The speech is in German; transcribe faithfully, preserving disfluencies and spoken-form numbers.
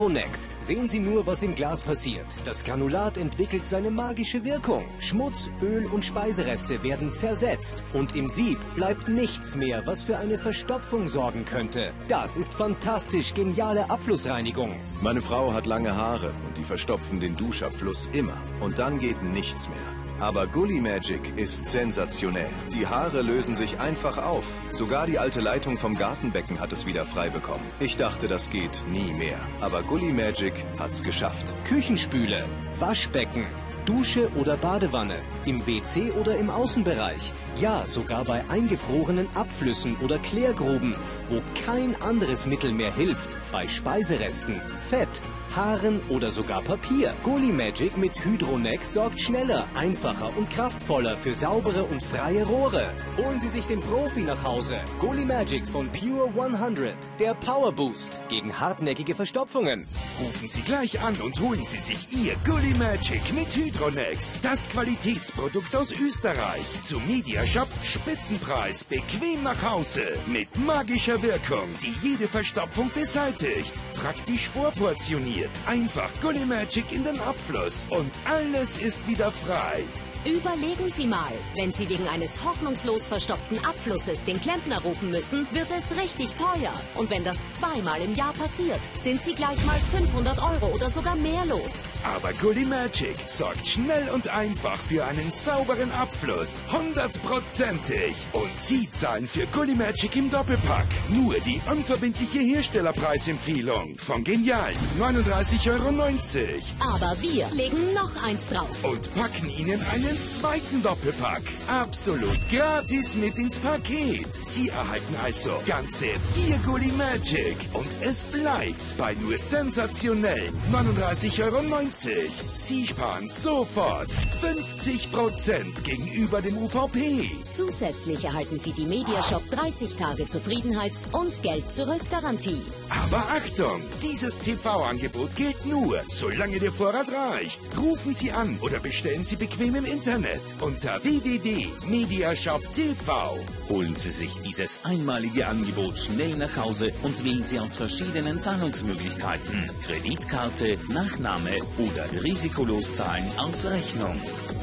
Hydronex. Sehen Sie nur, was im Glas passiert. Das Granulat entwickelt seine magische Wirkung. Schmutz, Öl und Speisereste werden zersetzt. Und im Sieb bleibt nichts mehr, was für eine Verstopfung sorgen könnte. Das ist fantastisch geniale Abflussreinigung. Meine Frau hat lange Haare und die verstopfen den Duschabfluss immer. Und dann geht nichts mehr. Aber Gully Magic ist sensationell. Die Haare lösen sich einfach auf. Sogar die alte Leitung vom Gartenbecken hat es wieder frei bekommen. Ich dachte, das geht nie mehr. Aber Gully Magic hat's geschafft. Küchenspüle, Waschbecken, Dusche oder Badewanne, im W C oder im Außenbereich. Ja, sogar bei eingefrorenen Abflüssen oder Klärgruben, wo kein anderes Mittel mehr hilft. Bei Speiseresten, Fett, Haaren oder sogar Papier. Gully Magic mit Hydronex sorgt schneller, einfacher und kraftvoller für saubere und freie Rohre. Holen Sie sich den Profi nach Hause. Gully Magic von Pure hundert, der Power Boost gegen hartnäckige Verstopfungen. Rufen Sie gleich an und holen Sie sich Ihr Gully Magic mit Hydronex. Das Qualitätsprodukt aus Österreich. Zum Mediashop Spitzenpreis, bequem nach Hause. Mit magischer Wirkung, die jede Verstopfung beseitigt. Praktisch vorportioniert. Einfach Gully Magic in den Abfluss und alles ist wieder frei. Überlegen Sie mal, wenn Sie wegen eines hoffnungslos verstopften Abflusses den Klempner rufen müssen, wird es richtig teuer. Und wenn das zweimal im Jahr passiert, sind Sie gleich mal fünfhundert Euro oder sogar mehr los. Aber Gully Magic sorgt schnell und einfach für einen sauberen Abfluss. Hundertprozentig. Und Sie zahlen für Gully Magic im Doppelpack nur die unverbindliche Herstellerpreisempfehlung von genialen neununddreißig Euro neunzig. Aber wir legen noch eins drauf. Und packen Ihnen einen zweiten Doppelpack. Absolut gratis mit ins Paket. Sie erhalten also ganze vier Gully Magic. Und es bleibt bei nur sensationell neununddreißig Euro neunzig. Sie sparen sofort fünfzig Prozent gegenüber dem U V P. Zusätzlich erhalten Sie die Mediashop dreißig Tage Zufriedenheits- und Geld-Zurück-Garantie. Aber Achtung, dieses T V-Angebot gilt nur, solange der Vorrat reicht. Rufen Sie an oder bestellen Sie bequem im Internet unter w w w punkt mediashop punkt t v. Holen Sie sich dieses einmalige Angebot schnell nach Hause und wählen Sie aus verschiedenen Zahlungsmöglichkeiten. Kreditkarte, Nachname oder risikolos zahlen auf Rechnung.